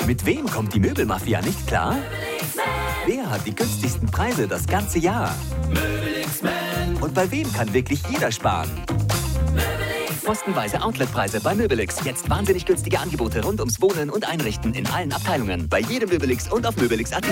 Mit wem kommt die Möbelmafia nicht klar? Wer hat die günstigsten Preise das ganze Jahr? Und bei wem kann wirklich jeder sparen? Postenweise Outletpreise bei Möbelix. Jetzt wahnsinnig günstige Angebote rund ums Wohnen und Einrichten in allen Abteilungen. Bei jedem Möbelix und auf möbelix.at.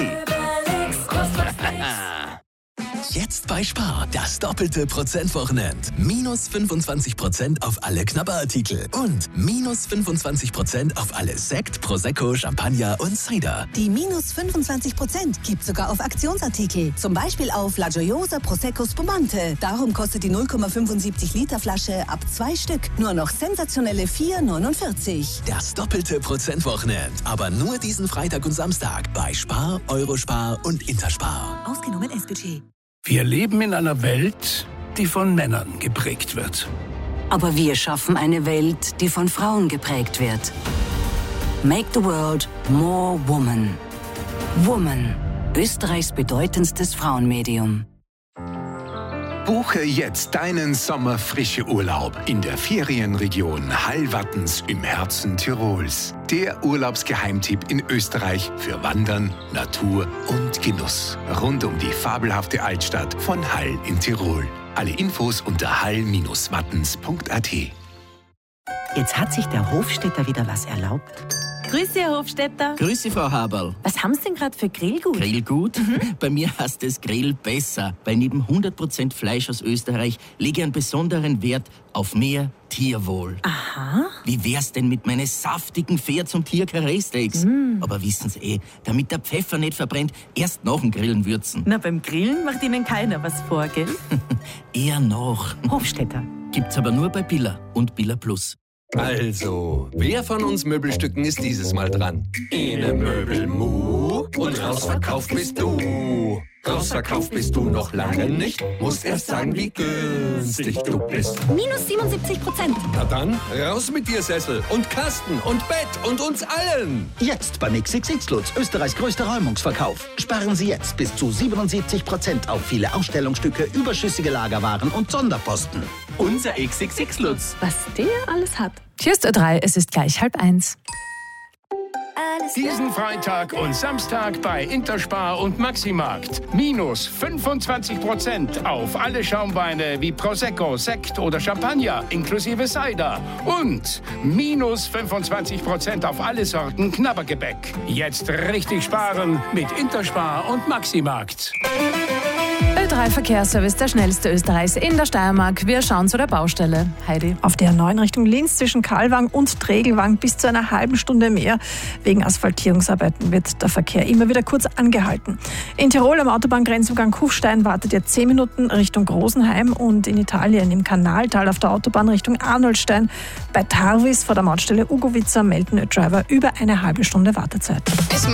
Jetzt bei Spar, das doppelte Prozentwochenend. Minus 25% auf alle Knabberartikel und minus 25% auf alle Sekt, Prosecco, Champagner und Cider. Die minus 25% gibt sogar auf Aktionsartikel. Zum Beispiel auf La Gioiosa Prosecco Spumante. Darum kostet die 0,75 Liter Flasche ab 2 Stück nur noch sensationelle 4,49. Das doppelte Prozentwochenend. Aber nur diesen Freitag und Samstag bei Spar, Eurospar und Interspar. Ausgenommen S-Budget. Wir leben in einer Welt, die von Männern geprägt wird. Aber wir schaffen eine Welt, die von Frauen geprägt wird. Make the world more woman. Woman, Österreichs bedeutendstes Frauenmedium. Buche jetzt deinen Sommerfrische-Urlaub in der Ferienregion Hallwattens im Herzen Tirols. Der Urlaubsgeheimtipp in Österreich für Wandern, Natur und Genuss. Rund um die fabelhafte Altstadt von Hall in Tirol. Alle Infos unter hall-wattens.at. Jetzt hat sich der Hofstädter wieder was erlaubt. Grüße, Herr Hofstädter. Grüße, Frau Haberl. Was haben Sie denn gerade für Grillgut? Grillgut? Bei mir heißt es Grill besser. Bei neben 100% Fleisch aus Österreich lege ich einen besonderen Wert auf mehr Tierwohl. Aha. Wie wär's denn mit meinen saftigen Pferd- und Tier-Karree-Steaks? Aber wissen Sie damit der Pfeffer nicht verbrennt, erst nach dem Grillen würzen. Na, beim Grillen macht Ihnen keiner was vor, gell? Eher noch. Hofstädter. Gibt's aber nur bei Billa und Billa Plus. Also, wer von uns Möbelstücken ist dieses Mal dran? Ene Möbelmu und rausverkauft bist du. Rausverkauft bist du noch lange nicht, musst erst sagen, wie günstig du bist. Minus 77%. Na dann, raus mit dir, Sessel und Kasten und Bett und uns allen. Jetzt beim XXX Lutz, Österreichs größter Räumungsverkauf. Sparen Sie jetzt bis zu 77% auf viele Ausstellungsstücke, überschüssige Lagerwaren und Sonderposten. Unser XXX Lutz. Was der alles hat. Hier ist Ö3, es ist gleich 12:30. Diesen Freitag und Samstag bei Interspar und Maximarkt. Minus 25% auf alle Schaumweine wie Prosecco, Sekt oder Champagner inklusive Cider. Und minus 25% auf alle Sorten Knabbergebäck. Jetzt richtig sparen mit Interspar und Maximarkt. Ö3 Verkehrsservice, der schnellste Österreichs in der Steiermark. Wir schauen zu der Baustelle. Heidi. Auf der A9 Richtung Linz zwischen Kalwang und Tregelwang bis zu einer halben Stunde mehr. Wegen Asphaltierungsarbeiten wird der Verkehr immer wieder kurz angehalten. In Tirol am Autobahngrenzübergang Kufstein wartet ihr 10 Minuten Richtung Rosenheim und in Italien im Kanaltal auf der Autobahn Richtung Arnoldstein bei Tarvis vor der Mautstelle Ugovica melden Driver über eine halbe Stunde Wartezeit.